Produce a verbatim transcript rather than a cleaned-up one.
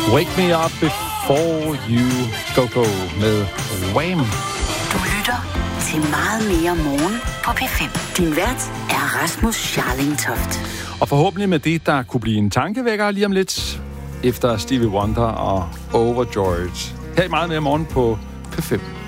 Wake Me Up Before You Go Go med Wham! Du lytter til Meget Mere Morgen på P fem. Din vært er Rasmus Scharling-Toft. Og forhåbentlig med det, der kunne blive en tankevækker lige om lidt, efter Stevie Wonder og Overjoyed. Her i Meget Mere Morgen på P fem.